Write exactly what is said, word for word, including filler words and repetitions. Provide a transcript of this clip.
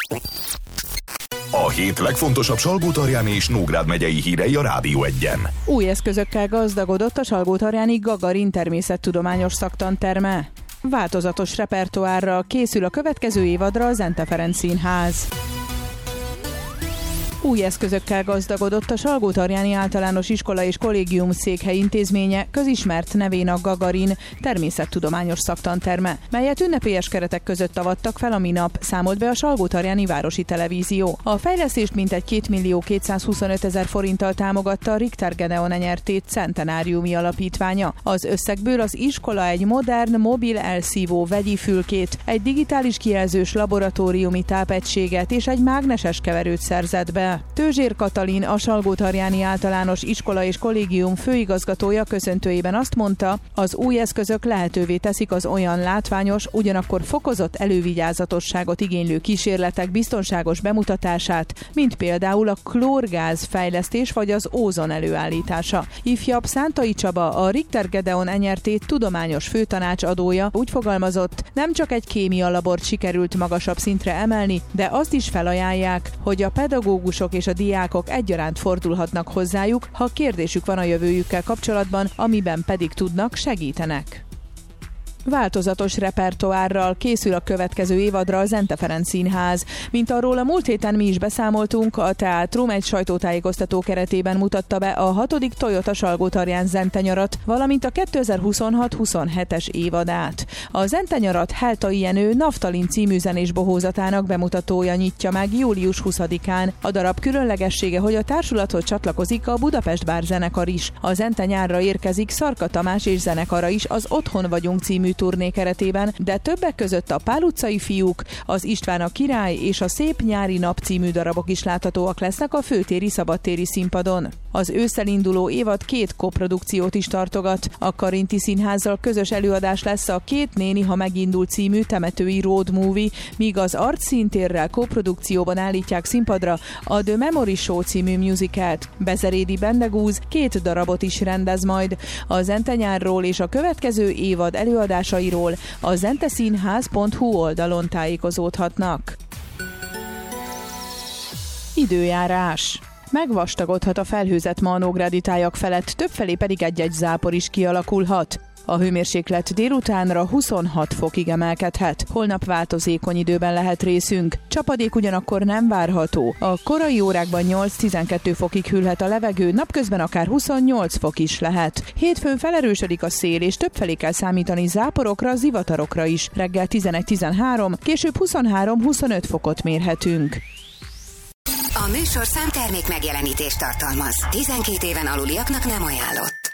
A hét legfontosabb Salgótarjáni és Nógrád megyei hírei a Rádió Egyen. Új eszközökkel gazdagodott a Salgótarjáni Gagarin természettudományos szaktanterme. Változatos repertoárral készül a következő évadra a Zente Ferenc Színház. Új eszközökkel gazdagodott a Salgótarjáni Általános Iskola és Kollégium Székhely Intézménye, közismert nevén a Gagarin természettudományos szaktanterme, melyet ünnepélyes keretek között avattak fel a minap, számolt be a Salgótarjáni Városi Televízió. A fejlesztést mintegy kétmillió-kétszázhuszonötezer forinttal támogatta a Richter Gedeon Enyertét Centenáriumi Alapítványa. Az összegből az iskola egy modern, mobil elszívó vegyi fülkét, egy digitális kijelzős laboratóriumi tápegységet és egy mágneses keverőt szerzett be. Tőzsér Katalin, a Salgótarjáni Általános Iskola és Kollégium főigazgatója köszöntőjében azt mondta, az új eszközök lehetővé teszik az olyan látványos, ugyanakkor fokozott elővigyázatosságot igénylő kísérletek biztonságos bemutatását, mint például a klórgáz fejlesztés vagy az ózon előállítása. Ifjabb Szántai Csaba, a Richter Gedeon Enyertét tudományos főtanácsadója úgy fogalmazott, nem csak egy kémia labort sikerült magasabb szintre emelni, de azt is felajánlják, hogy a pedagógusok és a diákok egyaránt fordulhatnak hozzájuk, ha kérdésük van a jövőjükkel kapcsolatban, amiben pedig tudnak, segítenek. Változatos repertoárral készül a következő évadra a Zente Ferenc Színház. Mint arról a múlt héten mi is beszámoltunk, a teátrum egy sajtótájékoztató keretében mutatta be a hatodik Toyota Salgótarján Zente nyarat, valamint a kétezer-huszonhat huszonhetes évadát. A Zente nyarat Heltai Jenő Naftalin című zenés bohózatának bemutatója nyitja meg július huszadikán. A darab különlegessége, hogy a társulathoz csatlakozik a Budapest Bár zenekar is. A Zente nyárra érkezik Szarka Tamás és zenekara is az Otthon vagyunk című turné keretében, de többek között a Pál utcai fiúk, az István a király és a Szép nyári nap című darabok is láthatóak lesznek a főtéri szabadtéri színpadon. Az ősszel induló évad két koprodukciót is tartogat. A Karinti Színházzal közös előadás lesz a Két néni, ha megindul című temetői road movie, míg az Arc Színtérrel koprodukcióban állítják színpadra a The Memory Show című musicalt. Bezerédi Bendegúz két darabot is rendez majd. A Zente nyárról és a következő évad előadásairól a zenteszínház pont hu oldalon tájékozódhatnak. Időjárás. Megvastagodhat a felhőzet ma a nógrádi tájak felett, többfelé pedig egy-egy zápor is kialakulhat. A hőmérséklet délutánra huszonhat fokig emelkedhet. Holnap változékony időben lehet részünk. Csapadék ugyanakkor nem várható. A korai órákban nyolc-tizenkettő fokig hűlhet a levegő, napközben akár huszonnyolc fok is lehet. Hétfőn felerősödik a szél, és többfelé kell számítani záporokra, zivatarokra is. Reggel tizenegy-tizenhárom, később huszonhárom-huszonöt fokot mérhetünk. A műsorszám termék megjelenítést tartalmaz. tizenkét éven aluliaknak nem ajánlott.